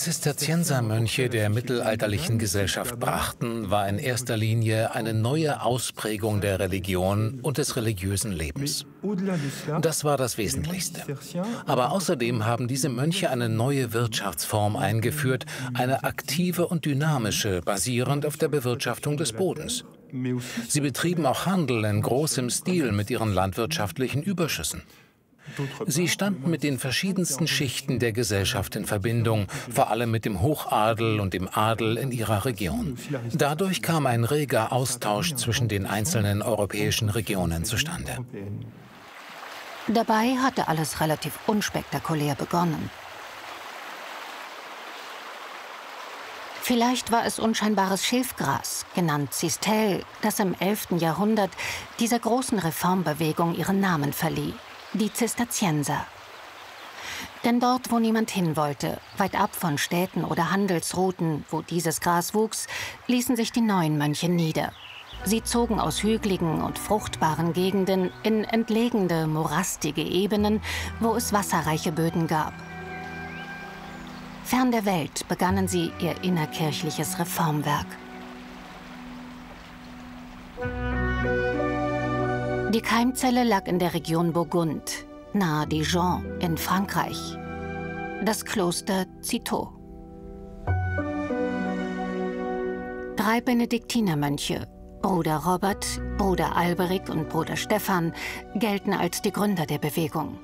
Zisterziensermönche der mittelalterlichen Gesellschaft brachten, war in erster Linie eine neue Ausprägung der Religion und des religiösen Lebens. Das war das Wesentlichste. Aber außerdem haben diese Mönche eine neue Wirtschaftsform eingeführt, eine aktive und dynamische, basierend auf der Bewirtschaftung des Bodens. Sie betrieben auch Handel in großem Stil mit ihren landwirtschaftlichen Überschüssen. Sie standen mit den verschiedensten Schichten der Gesellschaft in Verbindung, vor allem mit dem Hochadel und dem Adel in ihrer Region. Dadurch kam ein reger Austausch zwischen den einzelnen europäischen Regionen zustande. Dabei hatte alles relativ unspektakulär begonnen. Vielleicht war es unscheinbares Schilfgras, genannt Cistel, das im 11. Jahrhundert dieser großen Reformbewegung ihren Namen verlieh. Die Zisterzienser. Denn dort, wo niemand hin wollte, weit ab von Städten oder Handelsrouten, wo dieses Gras wuchs, ließen sich die neuen Mönche nieder. Sie zogen aus hügeligen und fruchtbaren Gegenden in entlegene, morastige Ebenen, wo es wasserreiche Böden gab. Fern der Welt begannen sie ihr innerkirchliches Reformwerk. Die Keimzelle lag in der Region Burgund, nahe Dijon in Frankreich. Das Kloster Citeaux. 3 Benediktinermönche, Bruder Robert, Bruder Alberic und Bruder Stephan, gelten als die Gründer der Bewegung.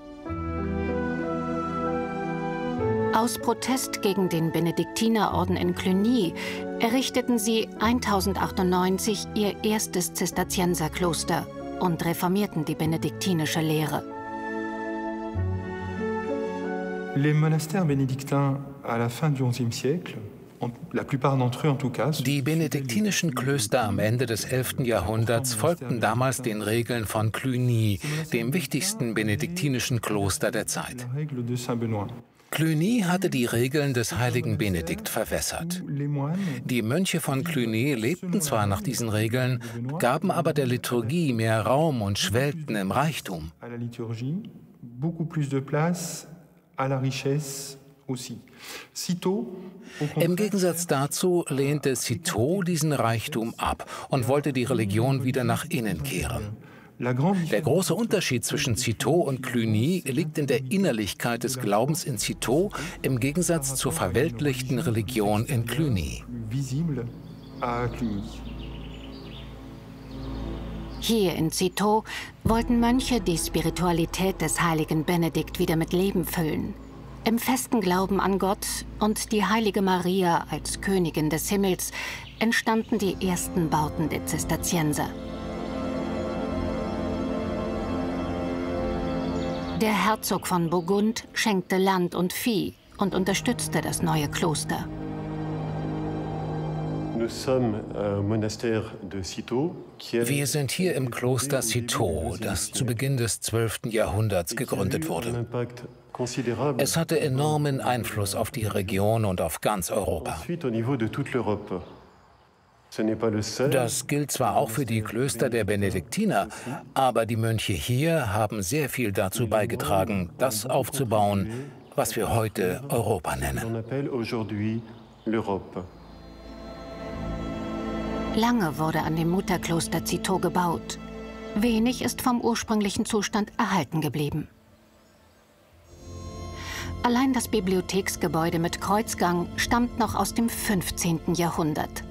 Aus Protest gegen den Benediktinerorden in Cluny errichteten sie 1098 ihr erstes Zisterzienserkloster und reformierten die benediktinische Lehre. Les monastères bénédictins à la fin du XIe siècle, la plupart d'entre eux en tout cas. Die benediktinischen Klöster am Ende des 11. Jahrhunderts folgten damals den Regeln von Cluny, dem wichtigsten benediktinischen Kloster der Zeit. Cluny hatte die Regeln des heiligen Benedikt verwässert. Die Mönche von Cluny lebten zwar nach diesen Regeln, gaben aber der Liturgie mehr Raum und schwelgten im Reichtum. Im Gegensatz dazu lehnte Citeaux diesen Reichtum ab und wollte die Religion wieder nach innen kehren. Der große Unterschied zwischen Citeaux und Cluny liegt in der Innerlichkeit des Glaubens in Citeaux im Gegensatz zur verweltlichten Religion in Cluny. Hier in Citeaux wollten Mönche die Spiritualität des heiligen Benedikt wieder mit Leben füllen. Im festen Glauben an Gott und die heilige Maria als Königin des Himmels entstanden die ersten Bauten der Zisterzienser. Der Herzog von Burgund schenkte Land und Vieh und unterstützte das neue Kloster. Wir sind hier im Kloster Citeaux, das zu Beginn des 12. Jahrhunderts gegründet wurde. Es hatte enormen Einfluss auf die Region und auf ganz Europa. Das gilt zwar auch für die Klöster der Benediktiner, aber die Mönche hier haben sehr viel dazu beigetragen, das aufzubauen, was wir heute Europa nennen. Lange wurde an dem Mutterkloster Citeaux gebaut. Wenig ist vom ursprünglichen Zustand erhalten geblieben. Allein das Bibliotheksgebäude mit Kreuzgang stammt noch aus dem 15. Jahrhundert.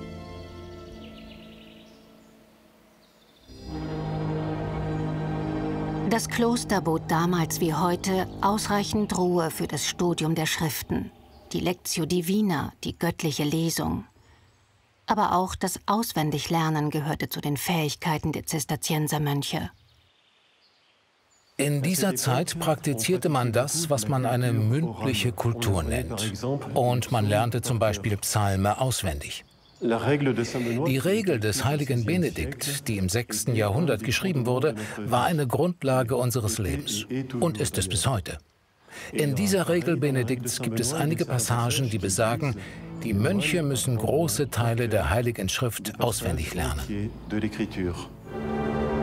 Das Kloster bot damals wie heute ausreichend Ruhe für das Studium der Schriften, die Lectio Divina, die göttliche Lesung. Aber auch das Auswendiglernen gehörte zu den Fähigkeiten der Zisterziensermönche. In dieser Zeit praktizierte man das, was man eine mündliche Kultur nennt. Und man lernte zum Beispiel Psalme auswendig. Die Regel des heiligen Benedikt, die im 6. Jahrhundert geschrieben wurde, war eine Grundlage unseres Lebens und ist es bis heute. In dieser Regel Benedikts gibt es einige Passagen, die besagen, die Mönche müssen große Teile der Heiligen Schrift auswendig lernen.